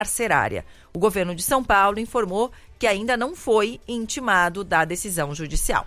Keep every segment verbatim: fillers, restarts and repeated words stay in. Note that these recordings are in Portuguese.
carcerária. O governo de São Paulo informou que ainda não foi intimado da decisão judicial.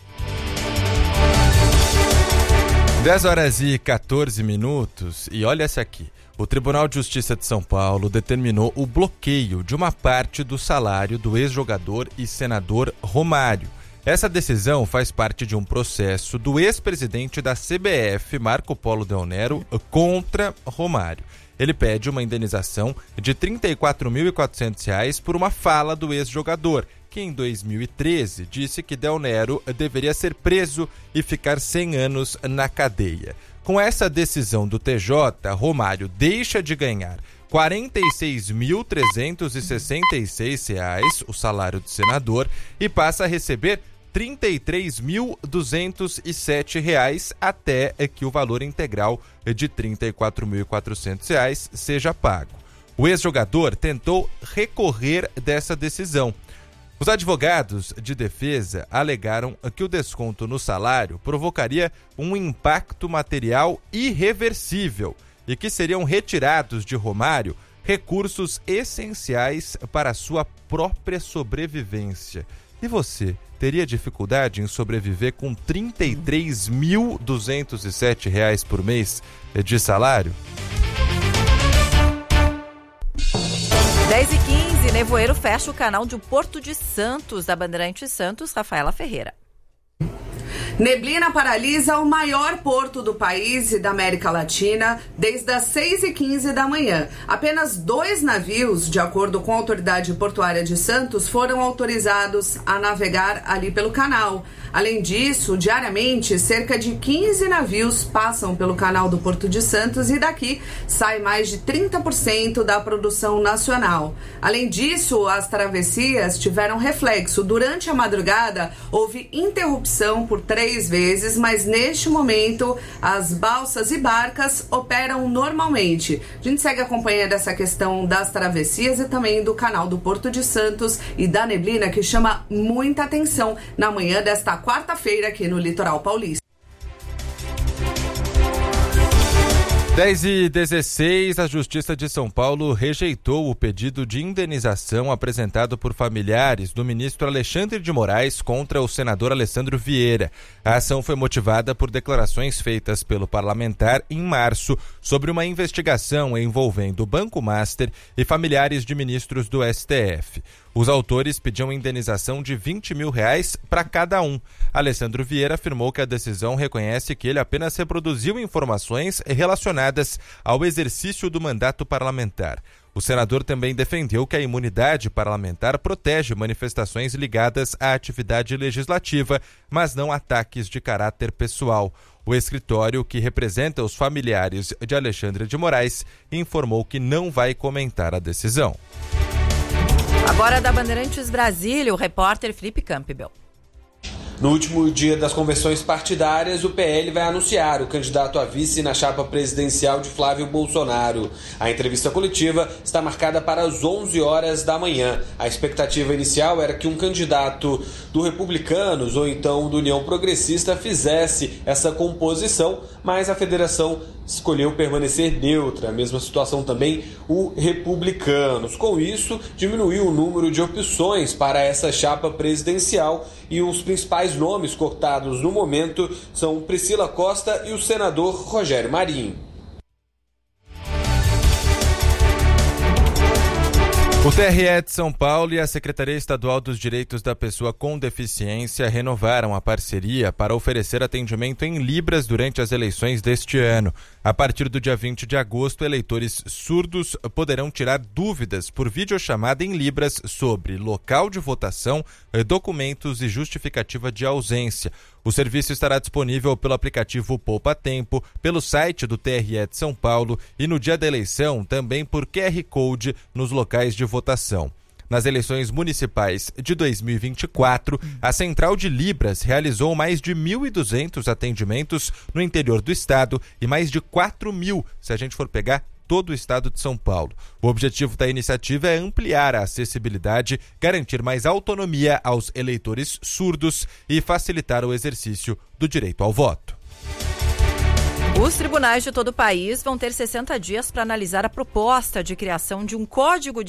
dez horas e quatorze minutos, e olha essa aqui. O Tribunal de Justiça de São Paulo determinou o bloqueio de uma parte do salário do ex-jogador e senador Romário. Essa decisão faz parte de um processo do ex-presidente da C B F, Marco Polo Del Nero, contra Romário. Ele pede uma indenização de trinta e quatro mil e quatrocentos reais por uma fala do ex-jogador, que em dois mil e treze disse que Del Nero deveria ser preso e ficar cem anos na cadeia. Com essa decisão do T J, Romário deixa de ganhar quarenta e seis mil trezentos e sessenta e seis reais, o salário de senador, e passa a receber trinta e três mil duzentos e sete reais até que o valor integral de trinta e quatro mil e quatrocentos reais seja pago. O ex-jogador tentou recorrer dessa decisão. Os advogados de defesa alegaram que o desconto no salário provocaria um impacto material irreversível e que seriam retirados de Romário recursos essenciais para a sua própria sobrevivência. E você teria dificuldade em sobreviver com trinta e três mil duzentos e sete reais por mês de salário? dez e quinze, nevoeiro fecha o canal de Porto de Santos, da Bandeirantes Santos, Rafaela Ferreira. Neblina paralisa o maior porto do país e da América Latina desde as seis e quinze da manhã. Apenas dois navios, de acordo com a Autoridade Portuária de Santos, foram autorizados a navegar ali pelo canal. Além disso, diariamente, cerca de quinze navios passam pelo canal do Porto de Santos e daqui sai mais de trinta por cento da produção nacional. Além disso, as travessias tiveram reflexo. Durante a madrugada, houve interrupção por três vezes, mas neste momento as balsas e barcas operam normalmente. A gente segue acompanhando essa questão das travessias e também do canal do Porto de Santos e da neblina, que chama muita atenção na manhã desta quarta-feira aqui no litoral paulista. dez e dezesseis, a Justiça de São Paulo rejeitou o pedido de indenização apresentado por familiares do ministro Alexandre de Moraes contra o senador Alessandro Vieira. A ação foi motivada por declarações feitas pelo parlamentar em março sobre uma investigação envolvendo o Banco Master e familiares de ministros do S T F. Os autores pediam indenização de vinte mil reais para cada um. Alessandro Vieira afirmou que a decisão reconhece que ele apenas reproduziu informações relacionadas ao exercício do mandato parlamentar. O senador também defendeu que a imunidade parlamentar protege manifestações ligadas à atividade legislativa, mas não ataques de caráter pessoal. O escritório, que representa os familiares de Alexandre de Moraes, informou que não vai comentar a decisão. Agora da Bandeirantes Brasília, o repórter Felipe Campbell. No último dia das convenções partidárias, o P L vai anunciar o candidato a vice na chapa presidencial de Flávio Bolsonaro. A entrevista coletiva está marcada para as onze horas da manhã. A expectativa inicial era que um candidato do Republicanos ou então do União Progressista fizesse essa composição, mas a federação escolheu permanecer neutra. A mesma situação também o Republicanos. Com isso, diminuiu o número de opções para essa chapa presidencial e os principais nomes cortados no momento são Priscila Costa e o senador Rogério Marinho. O T R E de São Paulo e a Secretaria Estadual dos Direitos da Pessoa com Deficiência renovaram a parceria para oferecer atendimento em Libras durante as eleições deste ano. A partir do dia vinte de agosto, eleitores surdos poderão tirar dúvidas por videochamada em Libras sobre local de votação, documentos e justificativa de ausência. O serviço estará disponível pelo aplicativo Poupa Tempo, pelo site do T R E de São Paulo e no dia da eleição também por Q R Code nos locais de votação. Nas eleições municipais de dois mil e vinte e quatro, a Central de Libras realizou mais de mil e duzentos atendimentos no interior do estado e mais de quatro mil, se a gente for pegar todo o estado de São Paulo. O objetivo da iniciativa é ampliar a acessibilidade, garantir mais autonomia aos eleitores surdos e facilitar o exercício do direito ao voto. Os tribunais de todo o país vão ter sessenta dias para analisar a proposta de criação de um código de